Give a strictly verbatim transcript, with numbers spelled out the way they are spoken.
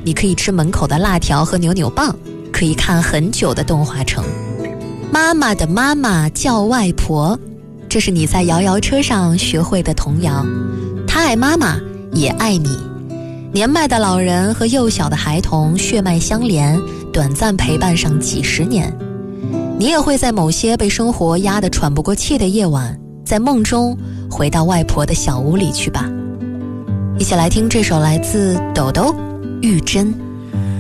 你可以吃门口的辣条和扭扭棒，可以看很久的动画城。妈妈的妈妈叫外婆，这是你在摇摇车上学会的童谣。她爱妈妈，也爱你。年迈的老人和幼小的孩童血脉相连，短暂陪伴上几十年。你也会在某些被生活压得喘不过气的夜晚，在梦中回到外婆的小屋里去吧。一起来听这首来自抖抖玉珍。